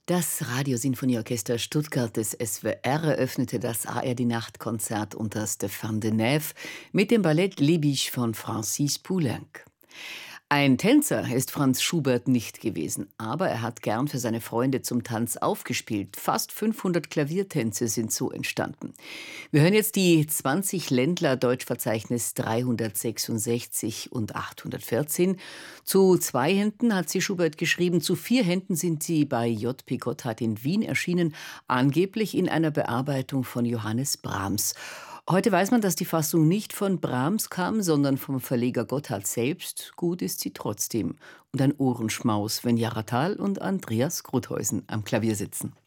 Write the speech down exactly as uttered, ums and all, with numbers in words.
Das Radiosinfonieorchester Stuttgart des S W R eröffnete das A R D-Nachtkonzert unter Stéphane Denève mit dem Ballett Lébiche von Francis Poulenc. Ein Tänzer ist Franz Schubert nicht gewesen, aber er hat gern für seine Freunde zum Tanz aufgespielt. Fast fünfhundert Klaviertänze sind so entstanden. Wir hören jetzt die zwanzig Ländler Deutschverzeichnis dreihundertsechsundsechzig und achthundertvierzehn. Zu zwei Händen hat sie Schubert geschrieben, zu vier Händen sind sie bei J P Gotthard in Wien erschienen, angeblich in einer Bearbeitung von Johannes Brahms. Heute weiß man, dass die Fassung nicht von Brahms kam, sondern vom Verleger Gotthard selbst. Gut ist sie trotzdem. Und ein Ohrenschmaus, wenn Jara Thal und Andreas Grutheusen am Klavier sitzen.